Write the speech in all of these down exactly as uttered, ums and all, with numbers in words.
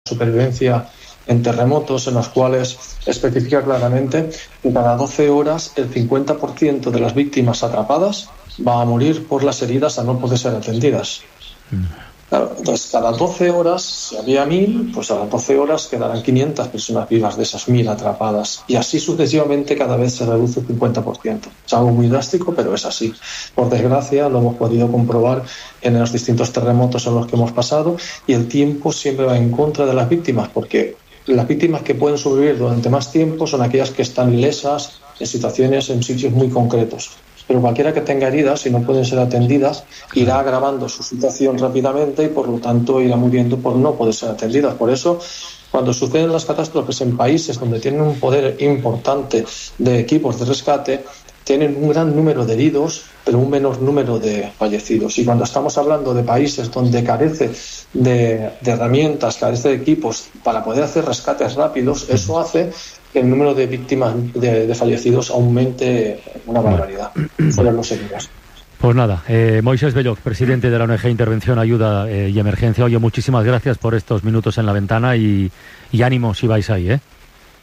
supervivencia en terremotos, en los cuales especifica claramente que cada doce horas el cincuenta por ciento de las víctimas atrapadas va a morir por las heridas a no poder ser atendidas. Claro, entonces, cada doce horas, si había mil, pues a las doce horas quedarán quinientas personas vivas de esas mil atrapadas. Y así sucesivamente cada vez se reduce el cincuenta por ciento. Es algo muy drástico, pero es así. Por desgracia, lo hemos podido comprobar en los distintos terremotos en los que hemos pasado, y el tiempo siempre va en contra de las víctimas, porque las víctimas que pueden sobrevivir durante más tiempo son aquellas que están ilesas en situaciones, en sitios muy concretos. Pero cualquiera que tenga heridas, si no pueden ser atendidas, irá agravando su situación rápidamente y por lo tanto irá muriendo por no poder ser atendidas. Por eso, cuando suceden las catástrofes en países donde tienen un poder importante de equipos de rescate, tienen un gran número de heridos, pero un menor número de fallecidos. Y cuando estamos hablando de países donde carece de, de herramientas, carece de equipos para poder hacer rescates rápidos, eso hace que el número de víctimas de, de fallecidos aumente una barbaridad. Fueron los heridos. Pues nada, eh, Moisés Belloc, presidente de la O N G Intervención, Ayuda eh, y Emergencia. Oye, muchísimas gracias por estos minutos en la ventana y, y ánimo si vais ahí, ¿eh?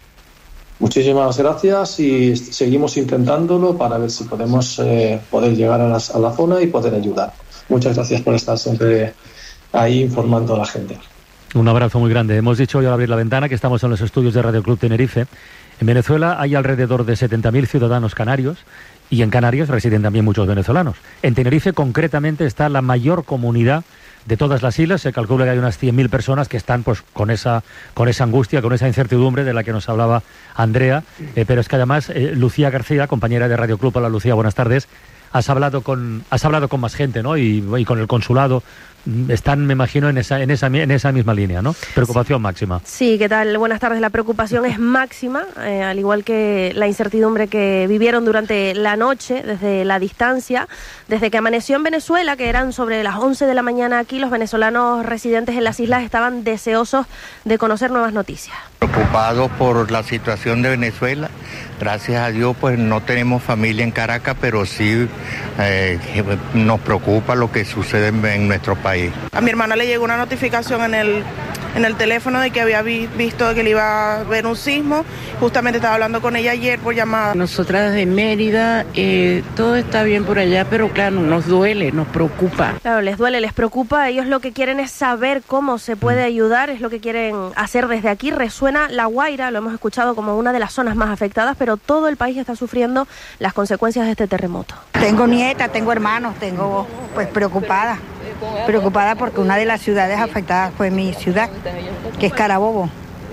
Muchísimas gracias y seguimos intentándolo para ver si podemos eh, poder llegar a, las, a la zona y poder ayudar. Muchas gracias por estar siempre ahí informando a la gente. Un abrazo muy grande. Hemos dicho hoy al abrir la ventana que estamos en los estudios de Radio Club Tenerife. En Venezuela hay alrededor de setenta mil ciudadanos canarios y en Canarias residen también muchos venezolanos. En Tenerife concretamente está la mayor comunidad de todas las islas. Se calcula que hay unas cien mil personas que están pues con esa con esa angustia, con esa incertidumbre de la que nos hablaba Andrea. Eh, pero es que además eh, Lucía García, compañera de Radio Club. Hola Lucía, buenas tardes. Has hablado con has hablado con más gente, ¿no? Y, y con el consulado. Están, me imagino, en esa en esa en esa misma línea, ¿no? Preocupación sí. máxima. Sí, ¿qué tal? Buenas tardes. La preocupación es máxima, eh, al igual que la incertidumbre que vivieron durante la noche, desde la distancia, desde que amaneció en Venezuela, que eran sobre las once de la mañana aquí, los venezolanos residentes en las islas estaban deseosos de conocer nuevas noticias. Preocupados por la situación de Venezuela. Gracias a Dios, pues no tenemos familia en Caracas, pero sí eh, nos preocupa lo que sucede en, en nuestro país. A mi hermana le llegó una notificación en el, en el teléfono de que había vi, visto que le iba a haber un sismo. Justamente estaba hablando con ella ayer por llamada. Nosotras de Mérida, eh, todo está bien por allá, pero claro, nos duele, nos preocupa. Claro, les duele, les preocupa. Ellos lo que quieren es saber cómo se puede ayudar, es lo que quieren hacer desde aquí. Resuena La Guaira, lo hemos escuchado como una de las zonas más afectadas, pero todo el país está sufriendo las consecuencias de este terremoto. Tengo nietas, tengo hermanos, tengo pues preocupada, preocupada porque una de las ciudades afectadas fue mi ciudad, que es Carabobo.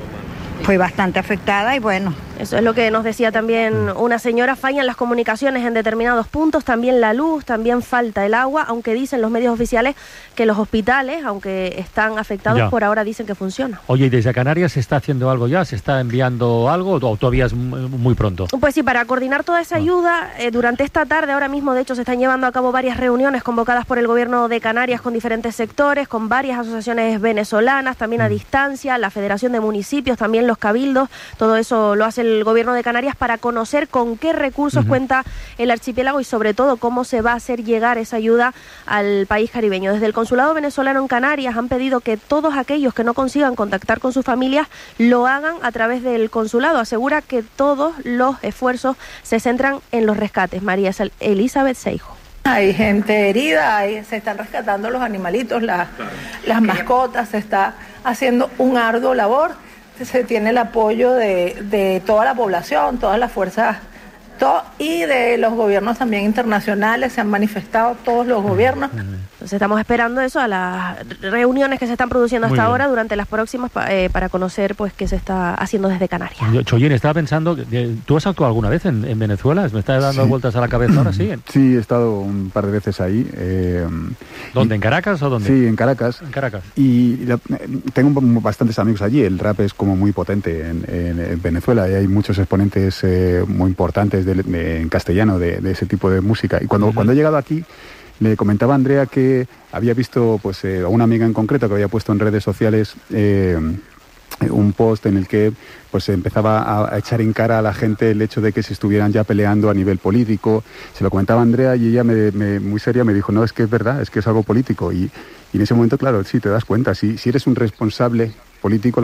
Fue bastante afectada y bueno. Eso es lo que nos decía también una señora. Fallan las comunicaciones en determinados puntos, también la luz, también falta el agua, aunque dicen los medios oficiales que los hospitales, aunque están afectados, ya. por ahora dicen que funciona. Oye, ¿y desde Canarias se está haciendo algo ya? ¿Se está enviando algo o todavía es muy pronto? Pues sí, para coordinar toda esa ayuda, eh, durante esta tarde, ahora mismo de hecho se están llevando a cabo varias reuniones convocadas por el gobierno de Canarias con diferentes sectores, con varias asociaciones venezolanas, también a distancia, la Federación de Municipios, también los cabildos. Todo eso lo hace el gobierno de Canarias para conocer con qué recursos uh-huh. cuenta el archipiélago y sobre todo cómo se va a hacer llegar esa ayuda al país caribeño. Desde el consulado venezolano en Canarias han pedido que todos aquellos que no consigan contactar con sus familias lo hagan a través del consulado. Asegura que todos los esfuerzos se centran en los rescates. María Elizabeth Seijo. Hay gente herida, hay, se están rescatando los animalitos, la, las mascotas, se está haciendo un arduo labor. Se tiene el apoyo de, de toda la población, todas las fuerzas to, y de los gobiernos también internacionales, se han manifestado todos los gobiernos. Entonces estamos esperando eso, a las reuniones que se están produciendo hasta ahora durante las próximas eh, para conocer pues qué se está haciendo desde Canarias. Choyín, estaba pensando, ¿tú has actuado alguna vez en, en Venezuela? ¿Me está dando sí. vueltas a la cabeza ahora? Sí, sí, he estado un par de veces ahí. Eh, ¿Dónde? Y, ¿En Caracas o dónde? Sí, en Caracas. En Caracas. Y la, tengo bastantes amigos allí. El rap es como muy potente en, en, en Venezuela y hay muchos exponentes eh, muy importantes de, de, en castellano de, de ese tipo de música. Y cuando, uh-huh. cuando he llegado aquí, le comentaba a Andrea que había visto pues, eh, a una amiga en concreto que había puesto en redes sociales eh, un post en el que pues empezaba a, a echar en cara a la gente el hecho de que se estuvieran ya peleando a nivel político. Se lo comentaba a Andrea y ella me, me, muy seria me dijo, no, es que es verdad, es que es algo político. Y, y en ese momento, claro, sí, te das cuenta, si, si eres un responsable político.